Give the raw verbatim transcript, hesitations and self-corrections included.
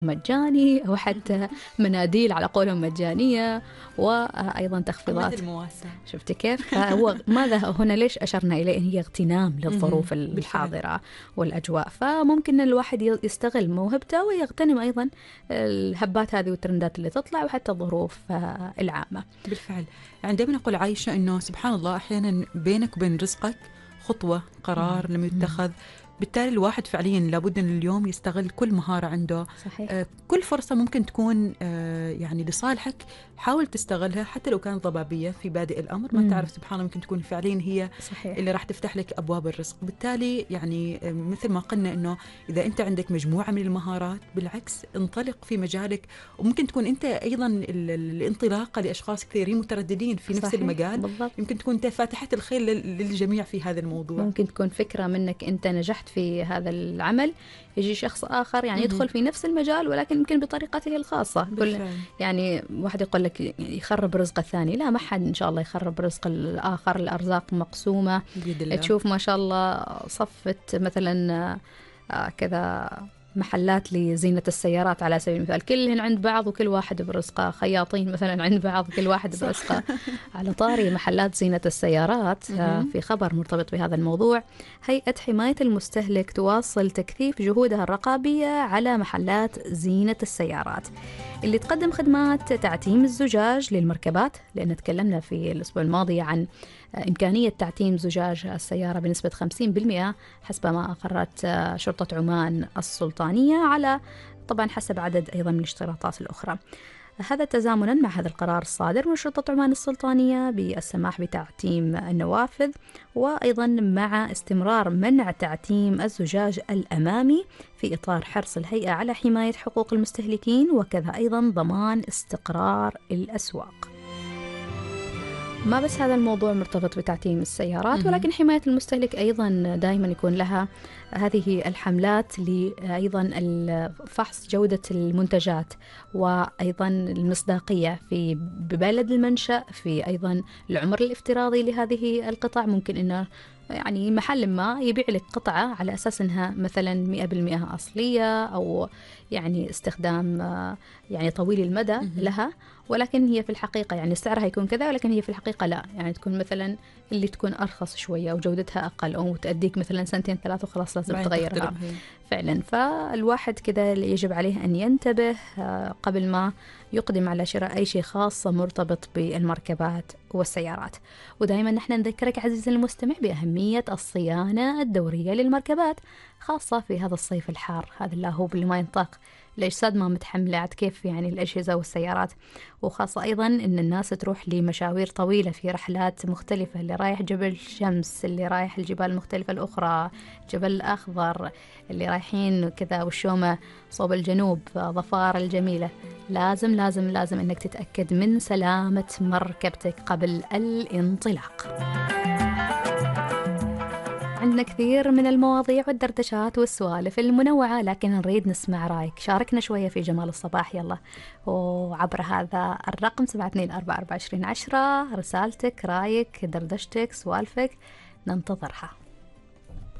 مجاني أو حتى مناديل على قولهم مجانية، وأيضا تخفيضات المواساة. شفت كيف؟ فهو ماذا هنا ليش أشرنا إليه؟ هي اغتنام للظروف بالفعل. الحاضرة والأجواء، فممكن الواحد يستغل موهبته ويغتنم أيضا الهبات هذه والترندات اللي تطلع وحتى الظروف العامة. بالفعل، يعني دائما أقول عايشة أنه سبحان الله أحيانا بينك وبين رزقك خطوة قرار لم يتخذ، بالتالي الواحد فعليا لابد أن اليوم يستغل كل مهارة عنده. صحيح. آه كل فرصة ممكن تكون آه يعني لصالحك حاول تستغلها، حتى لو كانت ضبابية في بادئ الأمر، ما مم. تعرف سبحان الله ممكن تكون فعليا هي صحيح. اللي راح تفتح لك أبواب الرزق. بالتالي يعني آه مثل ما قلنا أنه إذا أنت عندك مجموعة من المهارات بالعكس انطلق في مجالك، وممكن تكون أنت أيضا الانطلاقة لأشخاص كثيرين مترددين في نفس صحيح. المجال. بالضبط. يمكن تكون أنت فاتحة الخير للجميع في هذا الموضوع. ممكن تكون فكرة منك أنت نجحت في هذا العمل، يجي شخص آخر يعني يدخل في نفس المجال ولكن يمكن بطريقته الخاصة. كل يعني واحد يقول لك يخرب رزق الثاني، لا، ما حد إن شاء الله يخرب رزق الآخر، الأرزاق مقسومة. تشوف ما شاء الله صفت مثلا كذا محلات لزينة السيارات على سبيل المثال، كلهن عند بعض وكل واحد برزقه، خياطين مثلا عند بعض كل واحد برزقه. على طاري محلات زينة السيارات، في خبر مرتبط بهذا الموضوع، هيئة حماية المستهلك تواصل تكثيف جهودها الرقابية على محلات زينة السيارات اللي تقدم خدمات تعتيم الزجاج للمركبات، لأن تكلمنا في الأسبوع الماضي عن إمكانية تعتيم زجاج السيارة بنسبة خمسين بالمئة حسب ما أقرت شرطة عمان السلطانية، على طبعا حسب عدد أيضا من الاشتراطات الأخرى. هذا تزامنا مع هذا القرار الصادر من شرطة عمان السلطانية بالسماح بتعتيم النوافذ، وأيضا مع استمرار منع تعتيم الزجاج الأمامي في إطار حرص الهيئة على حماية حقوق المستهلكين، وكذا أيضا ضمان استقرار الأسواق. ما بس هذا الموضوع مرتبط بتعتيم السيارات، ولكن حماية المستهلك أيضا دائما يكون لها هذه الحملات لأيضا فحص جودة المنتجات، وأيضا المصداقية في ببلد المنشأ، في أيضا العمر الافتراضي لهذه القطع. ممكن إنه يعني محل ما يبيع لك قطعة على أساس أنها مثلا مئة بالمئة أصلية، أو يعني استخدام يعني طويل المدى لها، ولكن هي في الحقيقة يعني سعرها يكون كذا، ولكن هي في الحقيقة لا، يعني تكون مثلا اللي تكون أرخص شوية وجودتها أقل، أو تأديك مثلا سنتين ثلاثة وخلاص لازم تغيرها فعلا. فالواحد كذا يجب عليه أن ينتبه قبل ما يقدم على شراء أي شيء خاصة مرتبط بالمركبات والسيارات. ودائما نحن نذكرك عزيزي المستمع بأهمية الصيانة الدورية للمركبات، خاصة في هذا الصيف الحار، هذا اللهوب اللي ما ينطق، الأجساد ما متحملة عاد كيف يعني الأجهزة والسيارات. وخاصة أيضا أن الناس تروح لمشاوير طويلة في رحلات مختلفة، اللي رايح جبل شمس، اللي رايح الجبال المختلفة الأخرى، جبل الأخضر، اللي رايحين كذا والشومة صوب الجنوب، ظفار الجميلة. لازم لازم لازم أنك تتأكد من سلامة مركبتك قبل الانطلاق. عندنا كثير من المواضيع والدردشات والسوالف المنوعة، لكن نريد نسمع رأيك، شاركنا شوية في جمال الصباح يلا، وعبر هذا الرقم سبعة اثنين أربعة أربعة عشرين عشرة، رسالتك، رأيك، دردشتك، سوالفك ننتظرها.